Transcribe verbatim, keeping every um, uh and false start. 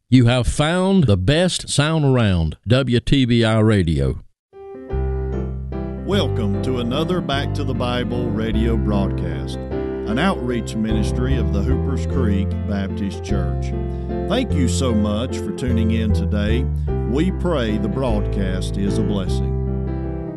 You have found the best sound around, W T B I Radio. Welcome to another Back to the Bible radio broadcast, an outreach ministry of the Hoopers Creek Baptist Church. Thank you so much for tuning in today. We pray the broadcast is a blessing.